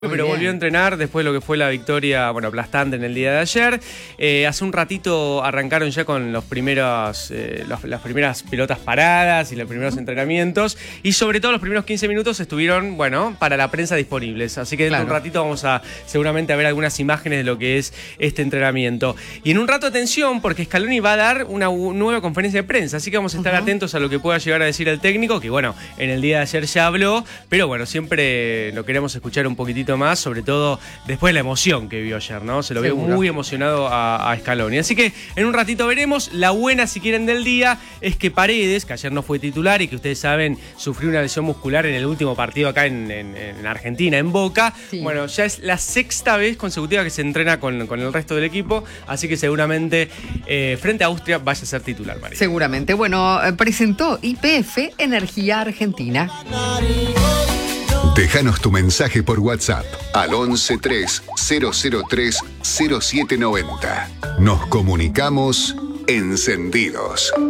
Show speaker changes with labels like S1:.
S1: Pero volvió a entrenar después de lo que fue la victoria, aplastante en el día de ayer. Hace un ratito arrancaron ya con las primeras pelotas paradas y los primeros entrenamientos. Y sobre todo los primeros 15 minutos estuvieron, para la prensa disponibles. Así que dentro de un ratito vamos a seguramente a ver algunas imágenes de lo que es este entrenamiento. Y en un rato, atención, porque Scaloni va a dar una nueva conferencia de prensa. Así que vamos a estar atentos a lo que pueda llegar a decir el técnico, que en el día de ayer ya habló. Pero siempre lo queremos escuchar un poquitito más, sobre todo después de la emoción que vio ayer, ¿no? Se lo vio muy emocionado a Scaloni. Así que en un ratito veremos. La buena, si quieren, del día es que Paredes, que ayer no fue titular y que ustedes saben sufrió una lesión muscular en el último partido acá en Argentina, en Boca. Sí. Ya es la sexta vez consecutiva que se entrena con el resto del equipo, así que seguramente frente a Austria vaya a ser titular, María.
S2: Seguramente. Presentó YPF Energía Argentina.
S3: Déjanos tu mensaje por WhatsApp al 11 003 0790. Nos comunicamos encendidos.